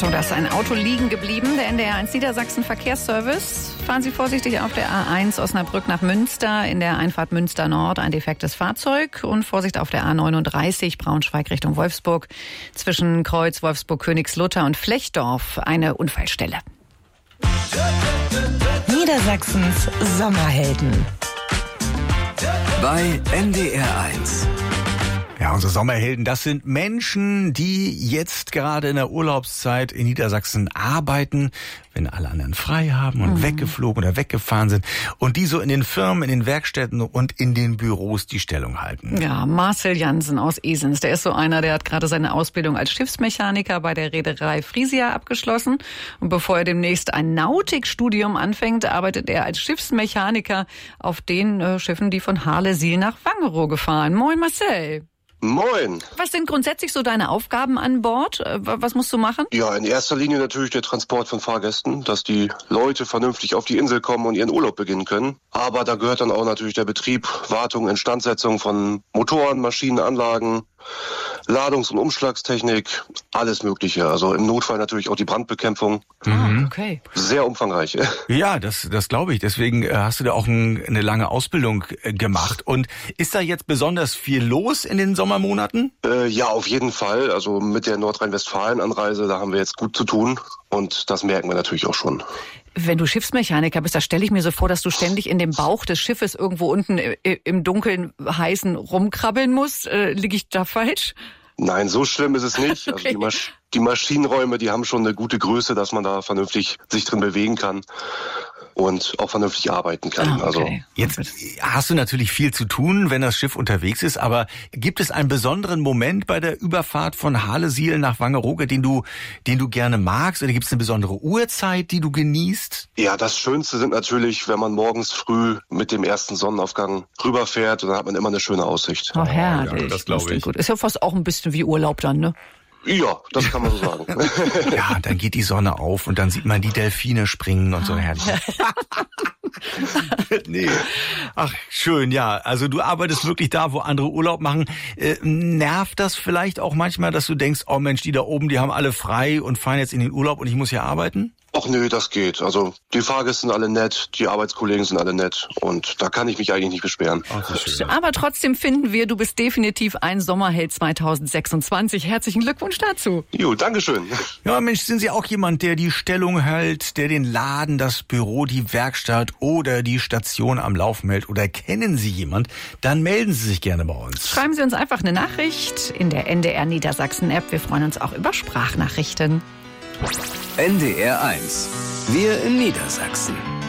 Achtung, da ist ein Auto liegen geblieben. Der NDR1 Niedersachsen Verkehrsservice. Fahren Sie vorsichtig auf der A1 Osnabrück nach Münster. In der Einfahrt Münster Nord ein defektes Fahrzeug. Und Vorsicht auf der A39 Braunschweig Richtung Wolfsburg. Zwischen Kreuz, Wolfsburg, Königslutter und Flechdorf eine Unfallstelle. Niedersachsens Sommerhelden. Bei NDR1. Ja, unsere Sommerhelden, das sind Menschen, die jetzt gerade in der Urlaubszeit in Niedersachsen arbeiten, wenn alle anderen frei haben und weggeflogen oder weggefahren sind und die so in den Firmen, in den Werkstätten und in den Büros die Stellung halten. Ja, Marcel Jansen aus Esens, der ist so einer, der hat gerade seine Ausbildung als Schiffsmechaniker bei der Reederei Frisia abgeschlossen. Und bevor er demnächst ein Nautikstudium anfängt, arbeitet er als Schiffsmechaniker auf den Schiffen, die von Hahlesiel nach Wangerooge gefahren. Moin Marcel. Moin. Was sind grundsätzlich so deine Aufgaben an Bord? Was musst du machen? Ja, in erster Linie natürlich der Transport von Fahrgästen, dass die Leute vernünftig auf die Insel kommen und ihren Urlaub beginnen können. Aber da gehört dann auch natürlich der Betrieb, Wartung, Instandsetzung von Motoren, Maschinen, Anlagen, Ladungs- und Umschlagstechnik, alles Mögliche. Also im Notfall natürlich auch die Brandbekämpfung. Okay. Sehr umfangreich. Ja, das glaube ich. Deswegen hast du da auch eine lange Ausbildung gemacht. Und ist da jetzt besonders viel los in den Sommermonaten? Ja, auf jeden Fall. Also mit der Nordrhein-Westfalen-Anreise, da haben wir jetzt gut zu tun. Und das merken wir natürlich auch schon. Wenn du Schiffsmechaniker bist, da stelle ich mir so vor, dass du ständig in dem Bauch des Schiffes irgendwo unten im Dunkeln, heißen rumkrabbeln musst. Liege ich da falsch? Nein, so schlimm ist es nicht. Okay. Also die Maschinenräume, die haben schon eine gute Größe, dass man da vernünftig sich drin bewegen kann und auch vernünftig arbeiten kann. Ah, okay. Jetzt hast du natürlich viel zu tun, wenn das Schiff unterwegs ist, aber gibt es einen besonderen Moment bei der Überfahrt von Hahlesiel nach Wangerooge, den du gerne magst? Oder gibt es eine besondere Uhrzeit, die du genießt? Ja, das Schönste sind natürlich, wenn man morgens früh mit dem ersten Sonnenaufgang rüberfährt, dann hat man immer eine schöne Aussicht. Oh, herrlich. Ja, das glaube ich. Gut. Ist ja fast auch ein bisschen wie Urlaub dann, ne? Ja, das kann man so sagen. Ja, dann geht die Sonne auf und dann sieht man die Delfine springen und so herrlich. Nee. Ach, schön, ja. Also du arbeitest wirklich da, wo andere Urlaub machen. Nervt das vielleicht auch manchmal, dass du denkst, oh Mensch, die da oben, die haben alle frei und fahren jetzt in den Urlaub und ich muss hier arbeiten? Ach nö, das geht. Also die Fahrgäste sind alle nett, die Arbeitskollegen sind alle nett und da kann ich mich eigentlich nicht beschweren. Ach, schön. Aber trotzdem finden wir, du bist definitiv ein Sommerheld 2026. Herzlichen Glückwunsch dazu. Jo, Dankeschön. Ja, Mensch, sind Sie auch jemand, der die Stellung hält, der den Laden, das Büro, die Werkstatt oder die Station am Laufen hält? Oder kennen Sie jemand? Dann melden Sie sich gerne bei uns. Schreiben Sie uns einfach eine Nachricht in der NDR Niedersachsen App. Wir freuen uns auch über Sprachnachrichten. NDR1. Wir in Niedersachsen.